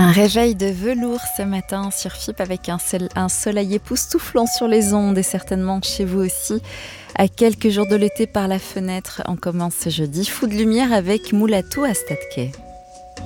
Un réveil de velours ce matin sur FIP avec un soleil époustouflant sur les ondes et certainement chez vous aussi. À quelques jours de l'été par la fenêtre, on commence ce jeudi. Fou de lumière avec Moulatou à Stade Quai.